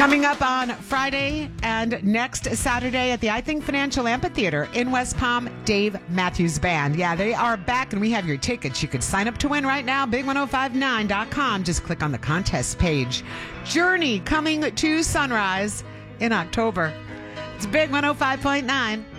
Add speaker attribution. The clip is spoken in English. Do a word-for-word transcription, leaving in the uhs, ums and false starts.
Speaker 1: Coming up on Friday and next Saturday at the I Think Financial Amphitheater in West Palm, Dave Matthews Band. Yeah, they are back and we have your tickets. You could sign up to win right now, big ten fifty-nine dot com. Just click on the contest page. Journey coming to Sunrise in October. It's Big one oh five point nine.